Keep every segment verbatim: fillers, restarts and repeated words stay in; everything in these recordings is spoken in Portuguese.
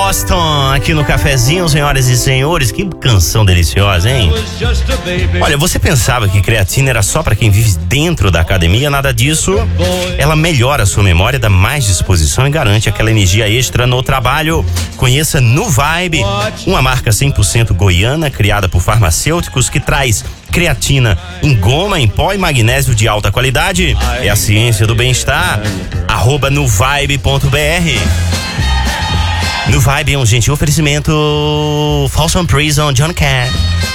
Boston, aqui no cafezinho, senhoras e senhores. Que canção deliciosa, hein? Olha, você pensava que creatina era só pra quem vive dentro da academia? Nada disso. Ela melhora a sua memória, dá mais disposição e garante aquela energia extra no trabalho. Conheça Nuvibe, uma marca cem por cento goiana, criada por farmacêuticos, que traz creatina em goma, em pó e magnésio de alta qualidade. É a ciência do bem-estar. Arroba nuvibe ponto br. Nuvibe é um gentil oferecimento. Folsom Prison, John Cash.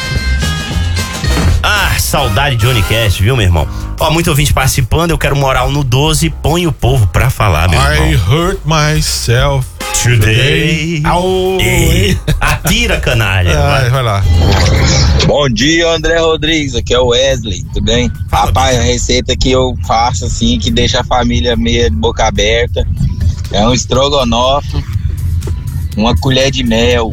Ah, saudade de Johnny Cash, viu, meu irmão? Ó, muito ouvinte participando, eu quero moral no doze, põe o povo pra falar, meu irmão. I hurt myself today. Ei, atira, canalha. Ai, vai. vai lá. Bom dia, André Rodrigues, aqui é o Wesley, tudo bem? Fala, Rapaz, a receita que eu faço assim, que deixa a família meio de boca aberta, é um estrogonofe, uma colher de mel,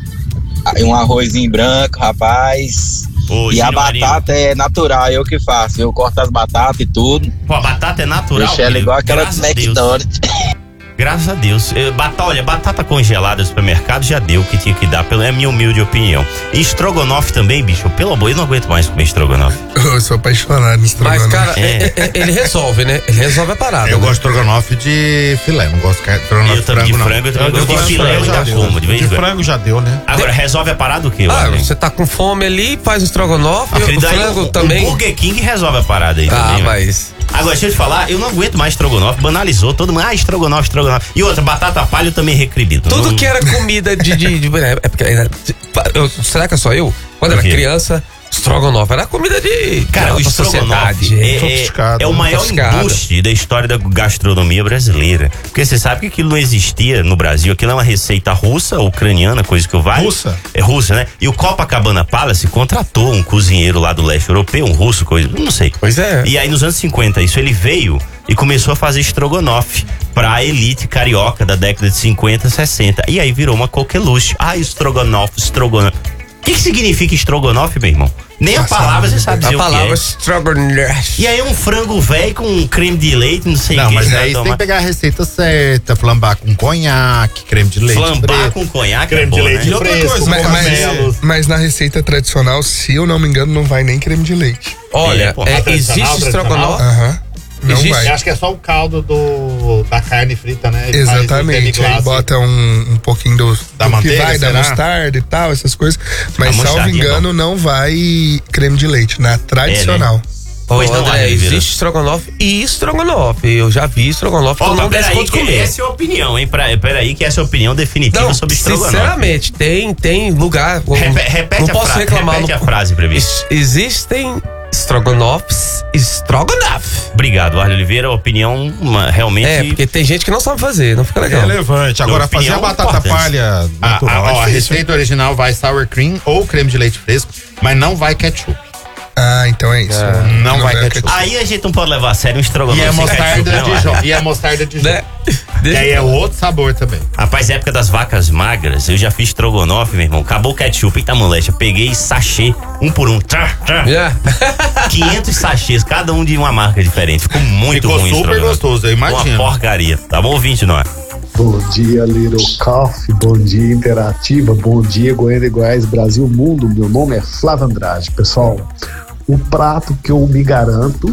um arrozinho branco, rapaz. Ô, e a Gino batata Marinho. é natural, eu que faço, eu corto as batatas e tudo. Pô, a batata é natural. Deixa ela igual aquela do Graças a Deus. McDonald's. Graças a Deus. Eh, Bata, olha, batata congelada no supermercado já deu o que tinha que dar, pela é a minha humilde opinião. E estrogonofe também, bicho, pelo amor, eu não aguento mais comer estrogonofe. Eu sou apaixonado em estrogonofe. Mas, cara, É. é- é- ele resolve, né? Ele resolve a parada. Eu né? gosto de estrogonofe de filé, não gosto de estrogonofe Eu de também frango, de não. frango, eu também gosto de gosto filé, eu frango, ainda já deu. como, de vez em De quando. frango já deu, né? Agora, resolve a parada o quê, Ah, Wagner? você tá com fome ali, faz um estrogonofe, Ah, querido, o aí frango o- também. O Burger King resolve a parada aí Ah, também, né? mas... Agora, deixa eu te falar, eu não aguento mais estrogonofe, banalizou, todo mundo, ah, estrogonofe, estrogonofe. E outra, batata palha eu também recribito. Tudo Não- que era comida de... de, de- é porque era- eu- será que é só eu? Quando O era quê? criança, estrogonofe era comida de... Cara, de o alta estrogonofe sociedade. é, é, Sofisticado, é o né? maior Sofisticado. embuste da história da gastronomia brasileira. Porque você sabe que aquilo não existia no Brasil. Aquilo é uma receita russa, ucraniana, coisa que eu valho. Russa? É russa, né? E o Copacabana Palace contratou um cozinheiro lá do leste europeu, um russo, coisa, não sei. Pois é. E aí nos anos cinquenta, isso ele veio e começou a fazer estrogonofe pra elite carioca da década de cinquenta, sessenta. E aí virou uma coqueluche. Ah, estrogonofe, estrogonofe. O que, que significa estrogonofe, meu irmão? Nem a Nossa, palavra você sabe dizer A o que palavra é. estrogonofe. E aí um frango velho com creme de leite, não sei o Não, que. mas você aí vai você tem tomar. que pegar a receita certa, flambar com conhaque, creme de leite. Flambar preto. com conhaque Creme é de bom, leite né? outra Mas, coisa, mas- cogumelos. mas na receita tradicional, se eu não me engano, não vai nem creme de leite. Olha, É, pô, é, a existe tradicional, estrogonofe. Aham. Não Existe? vai. Eu acho que é só o caldo do, da carne frita, né? Ele faz o Exatamente. demi-glace. Aí bota um, um pouquinho do, Da do manteiga, que vai, da será? mostarda e tal, essas coisas. Mas, A salvo mostardinha é engano, não vai creme de leite, na tradicional. Pois Ô, não, André, Oliveira. existe estrogonofe e estrogonofe. Eu já vi estrogonofe que Ó, eu não mas desse peraí, conta de que comer. essa é a opinião, hein? Pra, peraí, que essa é a opinião definitiva Não, sobre estrogonofe. sinceramente, tem, tem lugar. eu Repe- não- repete não a posso fra- reclamar. repete não- a frase pra mim. Ex- Existem estrogonofes, estrogonofe. Obrigado, Arley Oliveira. A opinião uma, realmente. É, porque tem gente que não sabe fazer, não fica legal. Relevante. Agora, fazer opinião a batata importante. palha Ah, natural. ah, ó, é a difícil. receita original vai sour cream ou creme de leite fresco, mas não vai ketchup. Ah, então é isso. Não vai vai ketchup. Aí a gente não pode levar a sério um estrogonofe. E é sem mostarda ketchup, de não, Dijon. Arley. E é mostarda de Dijon. Né? E Deixa- aí é outro sabor também. Rapaz, época das vacas magras, eu já fiz estrogonofe, meu irmão. Acabou o ketchup, eita moleque. Eu peguei sachê, um por um. Trá, trá. Já. quinhentos sachês, cada um de uma marca diferente. Ficou muito Ficou ruim o super estrogonofe. gostoso, eu imagino. Uma porcaria. Tá bom, ouvinte, não é? Bom dia, Little Coffee, bom dia, Interativa, bom dia, Goiânia e Goiás, Brasil, Mundo. Meu nome é Flávio Andrade. Pessoal, o prato que eu me garanto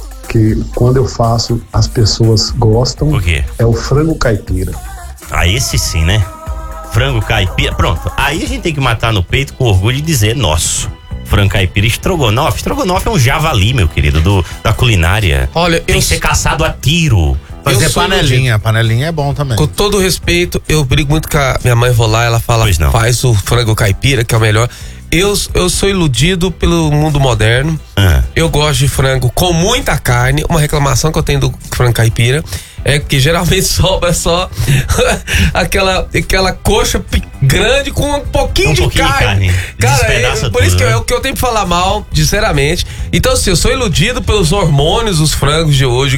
que quando eu faço as pessoas gostam O quê? é o frango caipira. Ah, esse sim, né? Frango caipira. Pronto. Aí a gente tem que matar no peito com orgulho e dizer nosso. Frango caipira, estrogonofe. Estrogonofe é um javali, meu querido, do, da culinária. Olha, Tem eu, que ser caçado a tiro. Fazer eu sou panelinha. Panelinha é bom também. com todo respeito, eu brigo muito com a minha mãe, vou lá, ela fala, Pois não. faz o frango caipira, que é o melhor. Eu, eu sou iludido pelo mundo moderno. Ah. Eu gosto de frango com muita carne. Uma reclamação que eu tenho do frango caipira é que geralmente sobra só aquela, aquela coxa pe- grande com um pouquinho, Um de, pouquinho de carne. carne. Cara, Despedaça é, por isso tudo, que né? é o que eu tenho que falar mal, sinceramente. Então, assim, eu sou iludido pelos hormônios dos frangos de hoje,